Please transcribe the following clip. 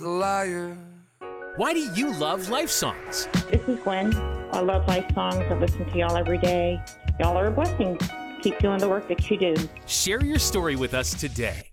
liar. Why do you love Life Songs? This is Gwen. I love Life Songs. I listen to y'all every day. Y'all are a blessing. Keep doing the work that you do. Share your story with us today.